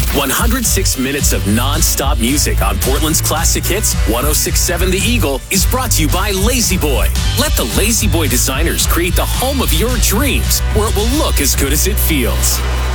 106 minutes of non-stop music on Portland's classic hits. 106.7 The Eagle is brought to you by Lazy Boy. Let the Lazy Boy designers create the home of your dreams, where it will look as good as it feels.